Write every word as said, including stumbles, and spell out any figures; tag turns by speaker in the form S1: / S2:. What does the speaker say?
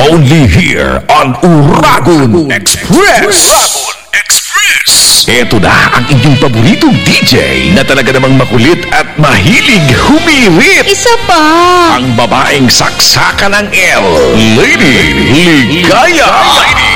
S1: Only here on Uragon Express. Uragon Express. Ito na ang inyong paboritong D J na talaga namang makulit at mahilig humirit.
S2: Isa pa.
S1: Ang babaeng saksakan ng L, Lady Ligaya. Lady